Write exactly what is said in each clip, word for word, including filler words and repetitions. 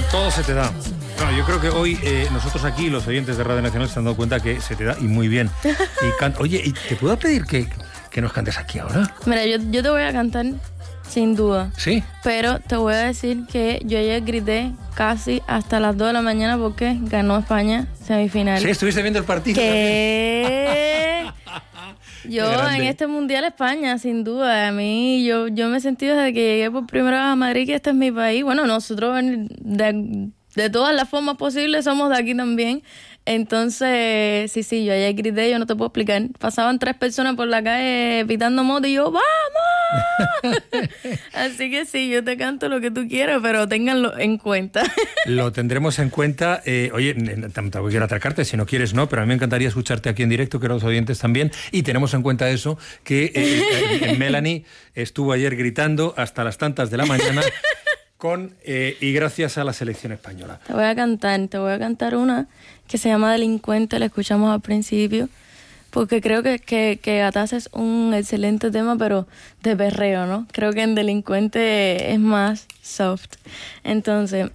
Todo se te da. No, yo creo que hoy eh, nosotros aquí, los oyentes de Radio Nacional, se han dado cuenta que se te da y muy bien. Y can... Oye, ¿y te puedo pedir que, que nos cantes aquí ahora? Mira, yo, yo te voy a cantar sin duda. ¿Sí? Pero te voy a decir que yo ayer grité casi hasta las dos de la mañana porque ganó España semifinal. Sí, estuviste viendo el partido. ¿Qué? Yo en este Mundial España, sin duda. A mí, yo, yo me he sentido desde que llegué por primera vez a Madrid que este es mi país. Bueno, nosotros de, de todas las formas posibles somos de aquí también. Entonces, sí, sí, yo ayer grité, yo no te puedo explicar. Pasaban tres personas por la calle pitando moto y yo, ¡vamos! Así que sí, yo te canto lo que tú quieras, pero ténganlo en cuenta. Lo tendremos en cuenta. Eh, oye, tampoco quiero atracarte, si no quieres no, pero a mí me encantaría escucharte aquí en directo, que los oyentes también. Y tenemos en cuenta eso, que eh, eh, Melanie estuvo ayer gritando hasta las tantas de la mañana con eh, y gracias a la selección española. Te voy a cantar, te voy a cantar una que se llama Delincuente, la escuchamos al principio, porque creo que, que, que Gataz es un excelente tema, pero de perreo, ¿no? Creo que en Delincuente es más soft. Entonces,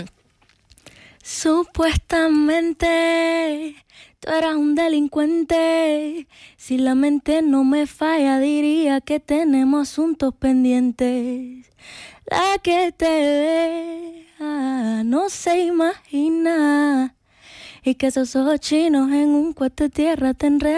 supuestamente tú eras un delincuente. Si la mente no me falla, diría que tenemos asuntos pendientes. La que te deja no se imagina, y que esos ojos chinos en un cuarto de tierra te enredan.